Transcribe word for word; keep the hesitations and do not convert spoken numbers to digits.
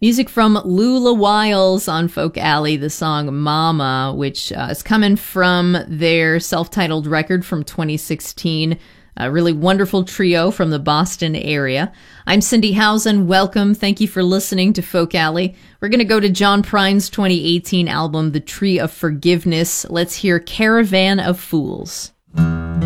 Music from Lula Wiles on Folk Alley, the song Mama, which uh, is coming from their self-titled record from twenty sixteen. A really wonderful trio from the Boston area. I'm Cindy Housen. Welcome. Thank you for listening to Folk Alley. We're going to go to John Prine's twenty eighteen album, The Tree of Forgiveness. Let's hear Caravan of Fools.